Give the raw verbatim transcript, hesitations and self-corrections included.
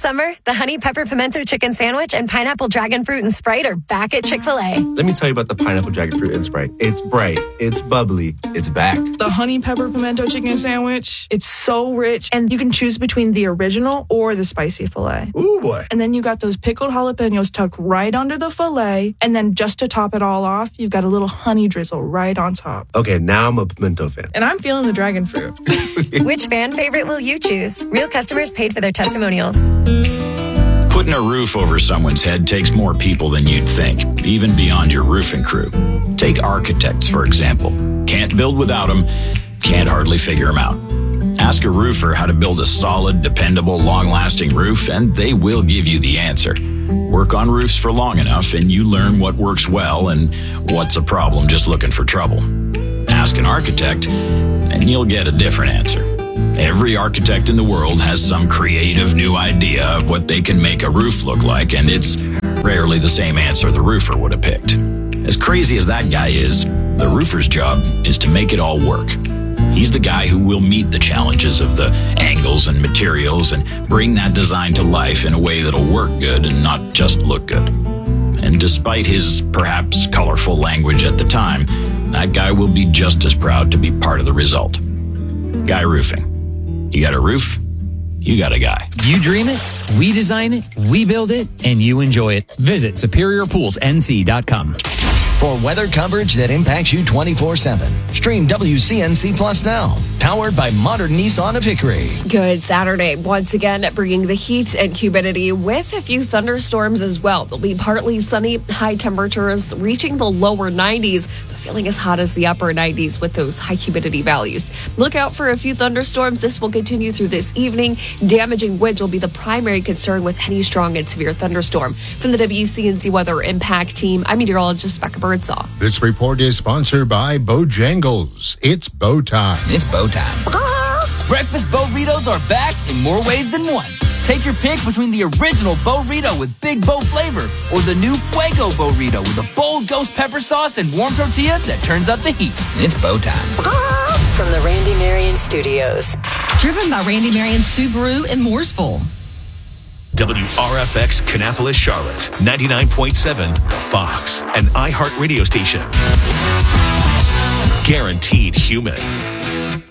summer, the Honey Pepper Pimento Chicken Sandwich and Pineapple Dragon Fruit and Sprite are back at Chick-fil-A. Let me tell you about the Pineapple Dragon Fruit and Sprite. It's bright, it's bubbly, it's back. The Honey Pepper Pimento Chicken Sandwich, it's so rich, and you can choose between the original or the spicy filet. Ooh, boy. And then you got those pickled jalapenos tucked right under the filet, and then just to top it all off, you've got a little honey drizzle right on top. Okay, now I'm a pimento fan. And I'm feeling the dragon fruit. Which fan favorite will you choose? Real customers paid for their testimonials. Putting a roof over someone's head takes more people than you'd think, even beyond your roofing crew. Take architects, for example. Can't build without them, can't hardly figure them out. Ask a roofer how to build a solid, dependable, long-lasting roof, and they will give you the answer. Work on roofs for long enough, and you learn what works well and what's a problem just looking for trouble. Ask an architect, and you'll get a different answer. Every architect in the world has some creative new idea of what they can make a roof look like, and it's rarely the same answer the roofer would have picked. As crazy as that guy is, the roofer's job is to make it all work. He's the guy who will meet the challenges of the angles and materials and bring that design to life in a way that'll work good and not just look good. And despite his perhaps colorful language at the time, that guy will be just as proud to be part of the result. Guy Roofing. You got a roof, you got a guy. You dream it, we design it, we build it, and you enjoy it. Visit superior pools n c dot com. For weather coverage that impacts you twenty-four seven, stream W C N C Plus now. Powered by modern Nissan of Hickory. Good Saturday. Once again, bringing the heat and humidity with a few thunderstorms as well. They'll be partly sunny, high temperatures reaching the lower nineties, but feeling as hot as the upper nineties with those high humidity values. Look out for a few thunderstorms. This will continue through this evening. Damaging winds will be the primary concern with any strong and severe thunderstorm. From the W C N C Weather Impact Team, I'm meteorologist Becca Birdsall. This report is sponsored by Bojangles. It's bow time. It's bow time. Breakfast burritos are back in more ways than one. Take your pick between the original burrito with big bow flavor or the new Fuego burrito with a bold ghost pepper sauce and warm tortilla that turns up the heat. It's bow time. From the Randy Marion Studios. Driven by Randy Marion Subaru in Mooresville. W R F X Kannapolis, Charlotte, ninety-nine point seven, Fox, an iHeart radio station. Guaranteed human.